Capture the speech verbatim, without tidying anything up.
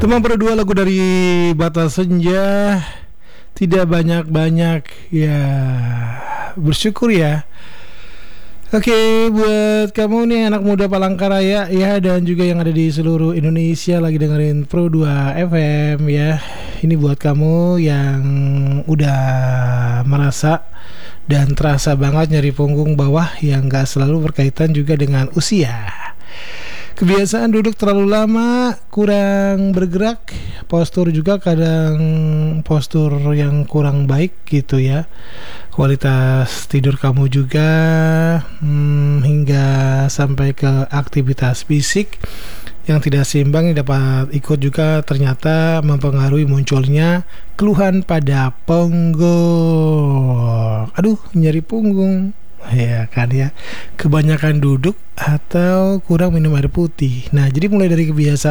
Teman berdua, lagu dari Batas Senja. Tidak banyak-banyak ya, bersyukur ya. Oke, buat kamu nih anak muda Palangkaraya ya, dan juga yang ada di seluruh Indonesia lagi dengerin Pro dua F M ya. Ini buat kamu yang udah merasa dan terasa banget nyeri punggung bawah, yang gak selalu berkaitan juga dengan usia. Kebiasaan duduk terlalu lama, kurang bergerak, postur juga kadang postur yang kurang baik gitu ya. Kualitas tidur kamu juga hmm, hingga sampai ke aktivitas fisik yang tidak seimbang, yang dapat ikut juga ternyata mempengaruhi munculnya keluhan pada ponggok. Aduh, nyeri punggung. Ya kan ya, kebanyakan duduk atau kurang minum air putih. Nah, jadi mulai dari kebiasaan